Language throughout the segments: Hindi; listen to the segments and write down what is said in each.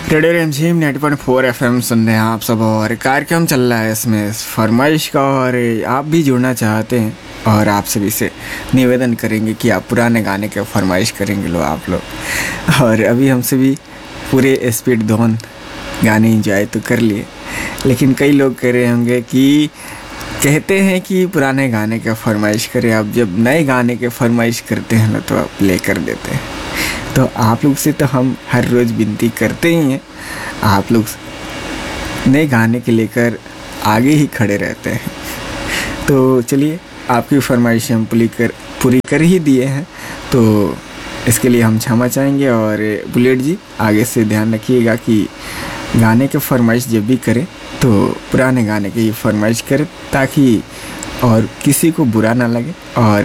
रेडियो रिमझिम 90.4 FM सुन रहे हैं आप सब। और कार्यक्रम चल रहा है इसमें फरमाइश का, और आप भी जुड़ना चाहते हैं और आप सभी से निवेदन करेंगे कि आप पुराने गाने के फरमाइश करेंगे लो आप लोग। और अभी हम सभी पूरे स्पीड धोन गाने इंजॉय तो कर लिए, लेकिन कई लोग कह रहे होंगे कि कहते हैं कि पुराने गाने का फरमाइश करें। आप जब नए गाने के फरमाइश करते हैं ना तो आप प्ले कर देते हैं। तो आप लोग से तो हम हर रोज़ विनती करते ही हैं, आप लोग नए गाने के लेकर आगे ही खड़े रहते हैं। तो चलिए, आपकी फरमाइश हम पूरी कर ही दिए हैं, तो इसके लिए हम क्षमा चाहेंगे। और बुलेट जी, आगे से ध्यान रखिएगा कि गाने के फरमाइश जब भी करें तो पुराने गाने की फरमाइश करें, ताकि और किसी को बुरा ना लगे, और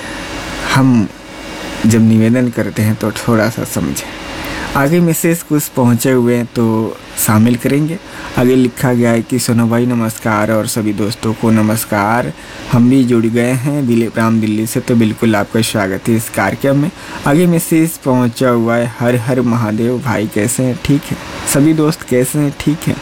हम जब निवेदन करते हैं तो थोड़ा सा समझें। आगे मैसेज कुछ पहुँचे हुए हैं तो शामिल करेंगे। आगे लिखा गया है कि सोनू भाई नमस्कार और सभी दोस्तों को नमस्कार। हम भी जुड़ गए हैं दिलीप राम दिल्ली से, तो बिल्कुल आपका स्वागत है इस कार्यक्रम में। आगे मैसेज पहुँचा हुआ है, हर हर महादेव भाई कैसे हैं? ठीक है। सभी दोस्त कैसे हैं? ठीक है।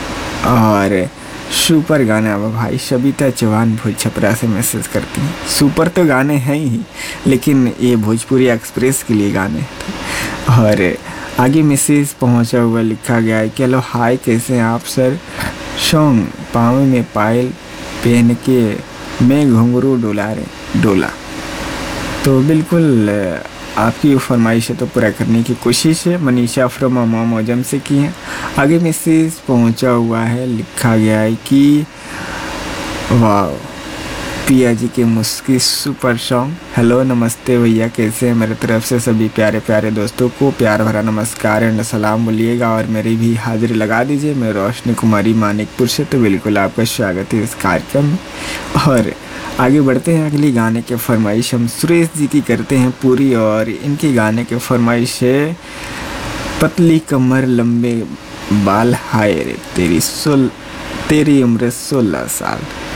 और सुपर गाना भाई सबिता चौहान भोज छपरा से मैसेज करती हैं। सुपर तो गाने हैं ही, लेकिन ये भोजपुरी एक्सप्रेस के लिए गाने थे। और आगे मैसेज पहुंचा हुआ लिखा गया है कि हेलो हाय, कैसे हैं आप सर? सॉन्ग पाँव में पायल पहन के मैं घुंघरू डोला। तो बिल्कुल आपकी फरमाइश है तो पूरा करने की कोशिश है। मनीषा फ्रॉम मोजम से की है। आगे मैसेज पहुंचा हुआ है, लिखा गया है कि वाह पिया जी के मुस्की सुपर सॉन्ग। हेलो नमस्ते भैया, कैसे हैं? मेरे तरफ से सभी प्यारे प्यारे दोस्तों को प्यार भरा नमस्कार एंड सलाम बोलिएगा, और मेरी भी हाजिरी लगा दीजिए। मैं रोशनी कुमारी मानिकपुर से, तो बिल्कुल आपका स्वागत है इस कार्यक्रम में। और आगे बढ़ते हैं, अगली गाने के फरमाइश हम सुरेश जी की करते हैं पूरी, और इनके गाने के फरमाइश है पतली कमर लंबे बाल हाय रे तेरी उम्र 16 साल।